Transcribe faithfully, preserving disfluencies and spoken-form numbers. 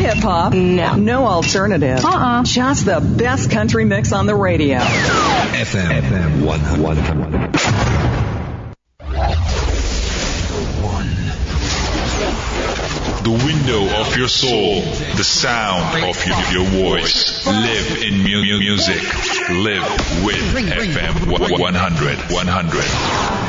hip-hop. No. No alternative. Uh-uh. Just the best country mix on the radio. F M. F M one hundred. The window of your soul, the sound of your, your voice. Live in mu- mu- music. Live with F M one hundred. one hundred.